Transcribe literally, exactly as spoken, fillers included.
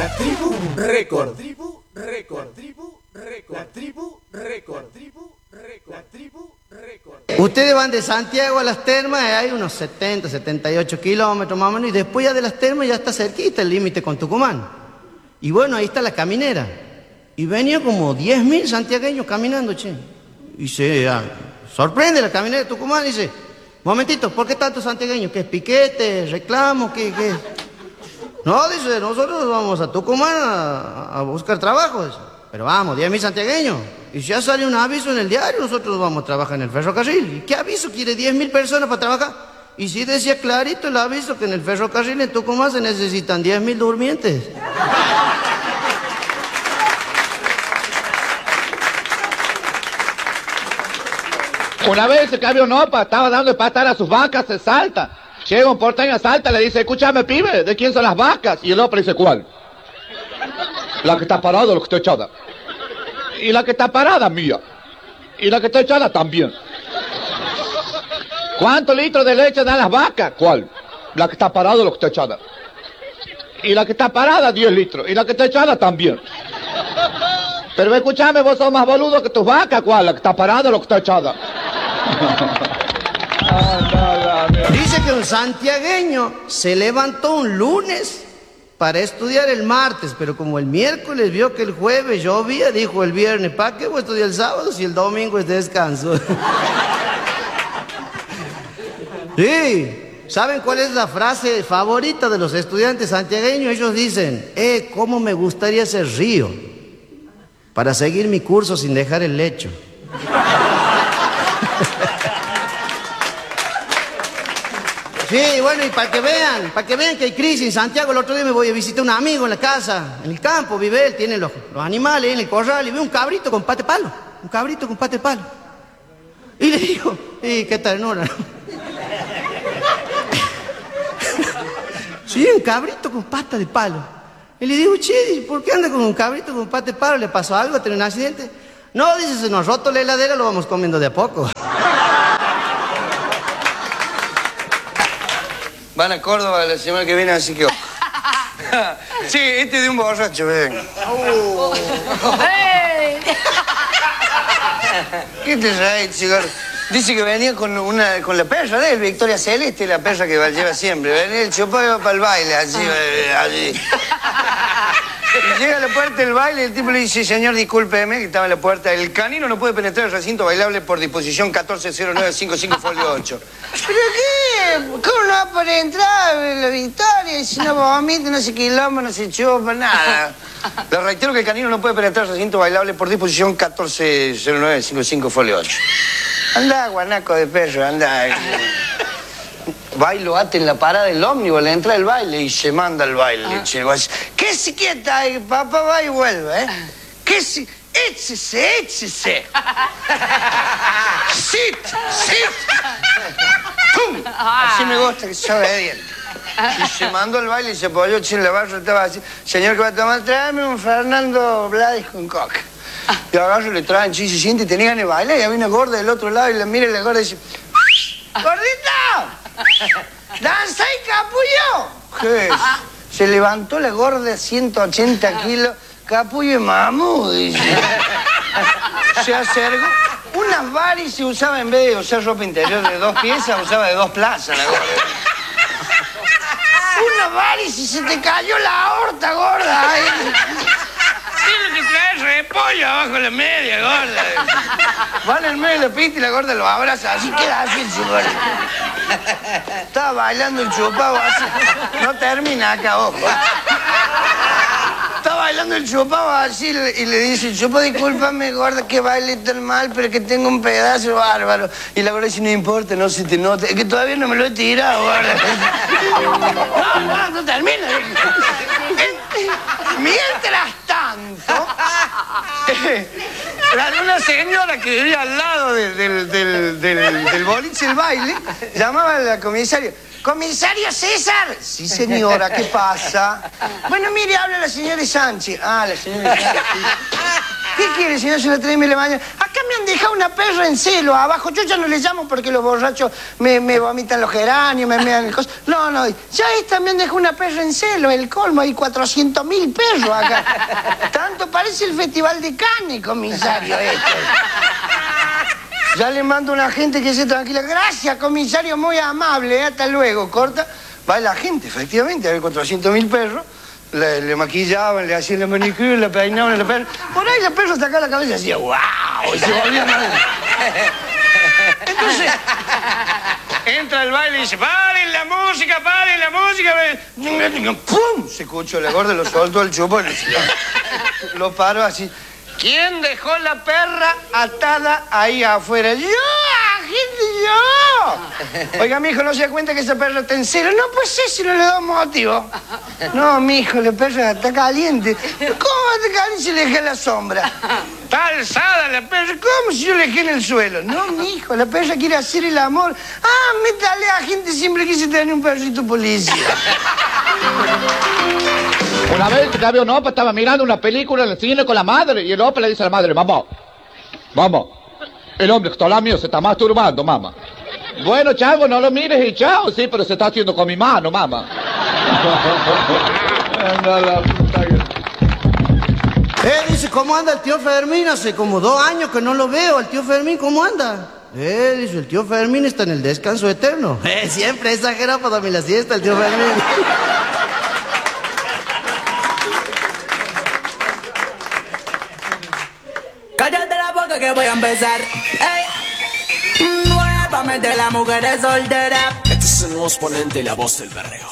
La tribu récord. Tribu récord. Tribu récord. La tribu récord. Tribu récord. La tribu récord. Ustedes van de Santiago a las termas, hay unos setenta, setenta y ocho kilómetros más o menos, y después ya de las termas ya está cerquita el límite con Tucumán. Y bueno, ahí está la caminera. Y venía como diez mil santiagueños caminando, che. Y se ah, sorprende la caminera de Tucumán y dice, momentito, ¿por qué tantos santiagueños? ¿Qué es piquete, reclamo, qué, qué? No, dice, nosotros vamos a Tucumán a, a buscar trabajo. Dice. Pero vamos, diez mil santiagueños. Y ya sale un aviso en el diario, nosotros vamos a trabajar en el ferrocarril. ¿Y qué aviso quiere diez mil personas para trabajar? Y sí decía clarito el aviso que en el ferrocarril en Tucumán se necesitan diez mil durmientes. Una vez el camión Opa estaba dando de patar a sus vacas, se salta. Llega un porteño, salta, le dice, escúchame, pibe, ¿de quién son las vacas? Y el Opa le dice, ¿cuál? La que está parada o la que está echada. Y la que está parada, mía. Y la que está echada también. ¿Cuántos litros de leche dan las vacas? ¿Cuál? La que está parada o la que está echada. Y la que está parada, diez litros. Y la que está echada también. Pero escúchame, vos sos más boludo que tus vacas, ¿cuál? La que está parada o la que está echada. Dice que un santiagueño se levantó un lunes para estudiar el martes, pero como el miércoles vio que el jueves llovía, dijo el viernes, ¿para qué voy a estudiar el sábado si el domingo es de descanso? Sí, ¿saben cuál es la frase favorita de los estudiantes santiagueños? Ellos dicen, eh, ¿cómo me gustaría ser río para seguir mi curso sin dejar el lecho? Sí, bueno, y para que vean, para que vean que hay crisis en Santiago, el otro día me voy a visitar a un amigo en la casa, en el campo, vive él, tiene los, los animales en el corral, y ve un cabrito con pate palo, un cabrito con pate palo. Y le digo, y qué ternura. Sí, un cabrito con pata de palo. Y le digo, che, ¿por qué anda con un cabrito con pata de palo? ¿Le pasó algo? ¿Tiene un accidente? No, dice, se nos ha roto la heladera, lo vamos comiendo de a poco. Van a Córdoba la semana que viene, así que... Sí, este es de un borracho, ven. Oh. ¿Qué te traes, chico? Dice que venía con una con la perra de él, Victoria Celeste, la perra que lleva siempre. Venía el chupó para el baile, así, allí. Y llega a la puerta del baile y el tipo le dice, señor, discúlpeme, que estaba en la puerta. El canino no puede penetrar el recinto bailable por disposición catorce cero nueve cinco cinco folio ocho. ¿Pero qué? ¿Cómo no va a poder entrar la Victoria? Y si no vomita, no se quilomba, no se chupa, nada. Le reitero que el canino no puede penetrar el recinto bailable por disposición catorce cero nueve cinco cinco folio ocho. Anda, guanaco de perro, anda. Bailo ate en la parada del ómnibus, le entra el baile y se manda el baile. Ah. Che, ¿qué se quieta ahí? Papá va y vuelve, ¿eh? ¿Qué se...? Échese, échese. Sit, sit. ¡Pum! Así me gusta que sea obediente. Y se mandó el baile y se apoyó en la barra, estaba así. Señor, que va a tomar, tráeme un Fernando Bladis con coca. Y agarro, le traen chis y siente y tenía ganas de bailar. Y había una gorda del otro lado y la mira y la gorda dice... ¡Gordita! ¡Danza y capullo! ¿Qué es? Se levantó la gorda, ciento ochenta kilos, capullo y mamú, dice. Se acercó. Unas varis se usaba en vez de usar ropa interior de dos piezas, usaba de dos plazas la gorda. Unas varis y se te cayó la aorta, gorda. Ay. Tiene que traer repollo abajo la media, gorda. Van al medio de la pista y la gorda lo abraza, así queda así su gorda. Estaba bailando el chupado así. No termina acá, ojo. Está bailando el chupado así y le dice, chupado, discúlpame, gorda, que baile tan mal, pero que tengo un pedazo bárbaro. Y la gorda dice, no importa, no se te nota. Es que todavía no me lo he tirado, gorda. No, no, no termina. Mientras tanto, eh, una señora que vivía al lado de, del, del, del, del boliche del baile llamaba a la comisaria. ¿Comisario César? Sí, señora, ¿qué pasa? Bueno, mire, habla la señora Sánchez. Ah, la señora Sánchez. ¿Qué quiere, señor? Se la trae de la mañana. Acá me han dejado una perra en celo abajo. Yo ya no le llamo porque los borrachos me, me vomitan los geranios, me mean cosas. No, no, ya esta me han dejado una perra en celo, el colmo, hay cuatrocientos mil perros acá. Tanto parece el Festival de Cannes, comisario, esto. Ya le mando a una gente que se tranquila. Gracias, comisario, muy amable, ¿eh? Hasta luego. Corta. Va la gente, efectivamente, había cuatrocientos mil perros. Le, le maquillaban, le hacían la manicure, le peinaban la perra. Por ahí la perra sacaba la cabeza y decía, ¡wow! Y se volvía mal. Entonces, entra al baile y dice, ¡paren la música, paren la música! ¡Pum! Se escuchó la gorda, lo soltó el chupo y lo, lo paró así. ¿Quién dejó la perra atada ahí afuera? ¡Yo! ¡Agente, yo! Oiga, mijo, ¿no se da cuenta que esa perra está en cero? No, pues sí, si no le da motivo. No, mijo, la perra está caliente. ¿Cómo va a estar caliente si le dejé la sombra? Está alzada la perra. ¿Cómo si yo le dejé en el suelo? No, mijo, la perra quiere hacer el amor. Ah, métale a gente, siempre quise tener un perrito policía. Una vez que había un opa, estaba mirando una película en el cine con la madre, y el opa le dice a la madre, mamá, mamá, el hombre que está al lado mío se está masturbando, mamá. Bueno, chavo, no lo mires y chao, sí, pero se está haciendo con mi mano, mamá. Eh, dice, ¿cómo anda el tío Fermín? Hace como dos años que no lo veo. ¿El tío Fermín cómo anda? Eh, dice, el tío Fermín está en el descanso eterno. Eh, siempre exagera para dormir la siesta el tío Fermín. Cállate la boca que voy a empezar. Ey, nuevamente la mujer es soltera. Este es el nuevo exponente y la voz del berreo.